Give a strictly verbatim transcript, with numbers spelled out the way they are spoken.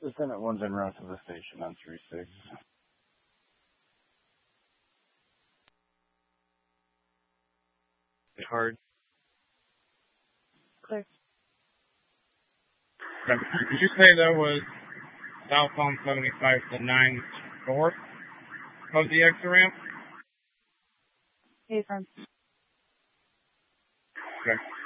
Lieutenant one's en route to the station on three six. Card. Clear. Did you say that was southbound seventy-five to nine north of the exit ramp? Hey, from. Okay.